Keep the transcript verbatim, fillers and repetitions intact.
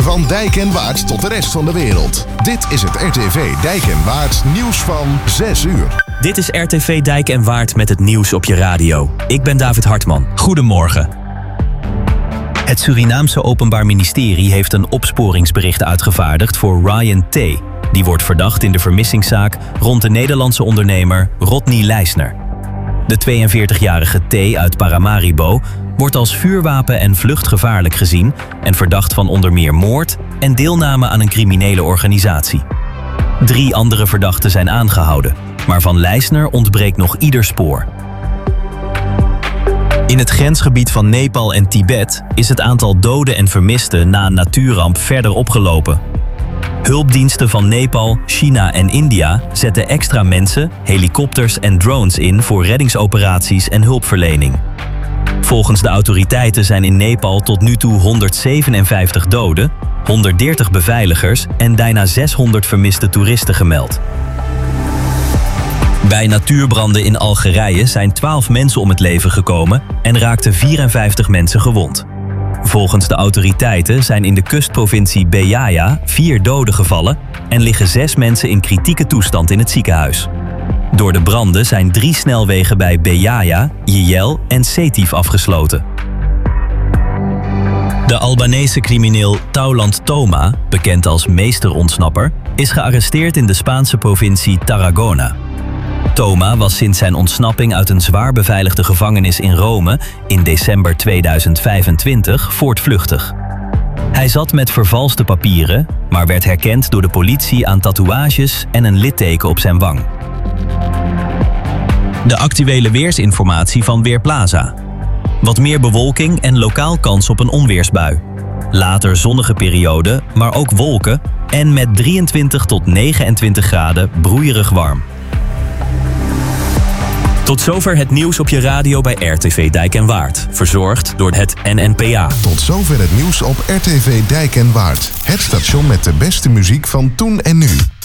Van Dijk en Waard tot de rest van de wereld. Dit is het R T V Dijk en Waard nieuws van zes uur. Dit is R T V Dijk en Waard met het nieuws op je radio. Ik ben David Hartman. Goedemorgen. Het Surinaamse Openbaar Ministerie heeft een opsporingsbericht uitgevaardigd voor Ryan T. Die wordt verdacht in de vermissingszaak rond de Nederlandse ondernemer Rodney Leisner. De tweeënveertigjarige T uit Paramaribo wordt als vuurwapen en vluchtgevaarlijk gezien en verdacht van onder meer moord en deelname aan een criminele organisatie. Drie andere verdachten zijn aangehouden, maar van Leisner ontbreekt nog ieder spoor. In het grensgebied van Nepal en Tibet is het aantal doden en vermisten na een natuurramp verder opgelopen. Hulpdiensten van Nepal, China en India zetten extra mensen, helikopters en drones in voor reddingsoperaties en hulpverlening. Volgens de autoriteiten zijn in Nepal tot nu toe honderdzevenenvijftig doden, honderddertig beveiligers en bijna zeshonderd vermiste toeristen gemeld. Bij natuurbranden in Algerije zijn twaalf mensen om het leven gekomen en raakten vierenvijftig mensen gewond. Volgens de autoriteiten zijn in de kustprovincie Bejaia vier doden gevallen en liggen zes mensen in kritieke toestand in het ziekenhuis. Door de branden zijn drie snelwegen bij Bejaia, Jijel en Sétif afgesloten. De Albanese crimineel Taulant Toma, bekend als meesterontsnapper, is gearresteerd in de Spaanse provincie Tarragona. Toma was sinds zijn ontsnapping uit een zwaar beveiligde gevangenis in Rome in december tweeduizend vijfentwintig voortvluchtig. Hij zat met vervalste papieren, maar werd herkend door de politie aan tatoeages en een litteken op zijn wang. De actuele weersinformatie van Weerplaza. Wat meer bewolking en lokaal kans op een onweersbui. Later zonnige periode, maar ook wolken en met drieëntwintig tot negenentwintig graden broeierig warm. Tot zover het nieuws op je radio bij R T V Dijk en Waard. Verzorgd door het N N P A. Tot zover het nieuws op R T V Dijk en Waard. Het station met de beste muziek van toen en nu.